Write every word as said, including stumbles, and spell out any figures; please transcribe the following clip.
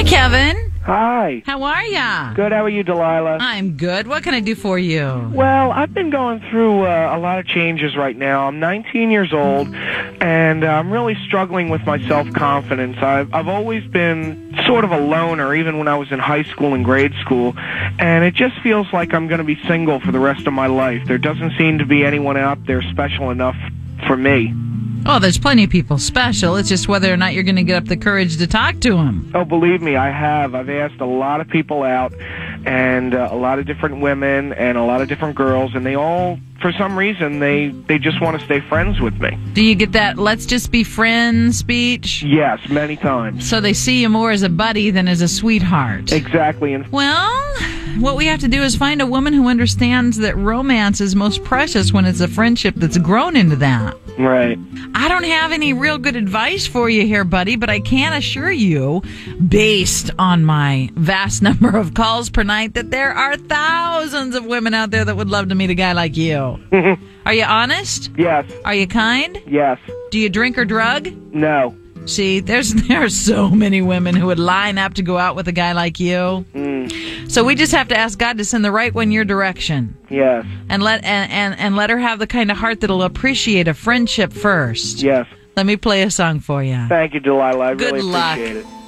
Hi, Kevin. Hi. How are ya? Good. How are you, Delilah? I'm good. What can I do for you? Well, I've been going through uh, a lot of changes right now. I'm nineteen years old, and uh, I'm really struggling with my self-confidence. I've, I've always been sort of a loner, even when I was in high school and grade school, and it just feels like I'm going to be single for the rest of my life. There doesn't seem to be anyone out there special enough for me. Oh, there's plenty of people special. It's just whether or not you're going to get up the courage to talk to them. Oh, believe me, I have. I've asked a lot of people out, and uh, a lot of different women and a lot of different girls, and they all, for some reason, they, they just want to stay friends with me. Do you get that let's just be friends speech? Yes, many times. So they see you more as a buddy than as a sweetheart. Exactly. And Well, what we have to do is find a woman who understands that romance is most precious when it's a friendship that's grown into that. Right. I don't have any real good advice for you here, buddy, but I can assure you, based on my vast number of calls per night, that there are thousands of women out there that would love to meet a guy like you. Are you honest? Yes. Are you kind? Yes. Do you drink or drug? No. See, there's there are so many women who would line up to go out with a guy like you. Mm. So we just have to ask God to send the right one your direction. Yes. And let and, and, and let her have the kind of heart that'll appreciate a friendship first. Yes. Let me play a song for you. Thank you, Delilah. I Good really luck. appreciate it.